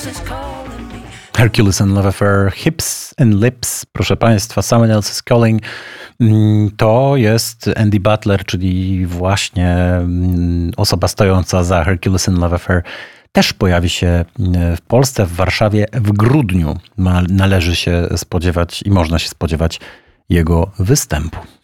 Hercules and Love Affair, Hips and Lips, proszę Państwa, Someone Else is Calling. To jest Andy Butler, czyli właśnie osoba stojąca za Hercules and Love Affair. Też pojawi się w Polsce, w Warszawie w grudniu. Należy się spodziewać i można się spodziewać jego występu.